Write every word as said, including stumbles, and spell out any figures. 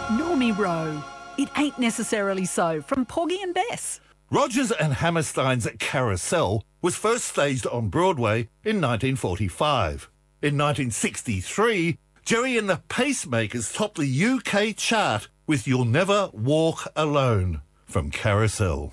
Normie Rowe. It ain't necessarily so, from Poggy and Bess. Rodgers and Hammerstein's Carousel was first staged on Broadway in nineteen forty-five. In nineteen sixty-three, Gerry and the Pacemakers topped the U K chart with You'll Never Walk Alone from Carousel.